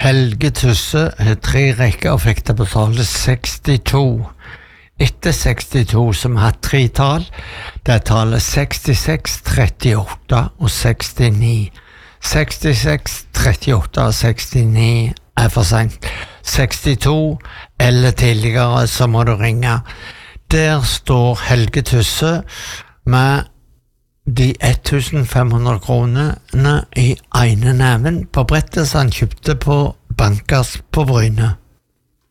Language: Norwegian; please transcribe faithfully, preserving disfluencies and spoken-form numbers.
Helge Tusse har tre rekker og fikk det på tallet sekstito. Etter sekstito som har tre tall, det er tallet sekstiseks, trettiåtte og sekstini. sekstiseks, trettiåtte og sekstini er for sent. sekstito eller tidligere så må du ringe. Der står Helge Tusse med de femten hundre kronene i ene neven på brettet som han kjøpte på Bankers på Bryne.